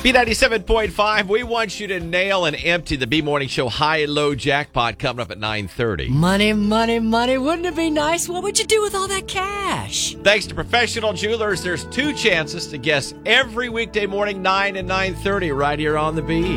B97.5, we want you to nail and empty the B-Morning Show high and low jackpot coming up at 9:30. Money, money, money. Wouldn't it be nice? What would you do with all that cash? Thanks to Professional Jewelers, there's 2 chances to guess every weekday morning, 9 and 9:30, right here on the B.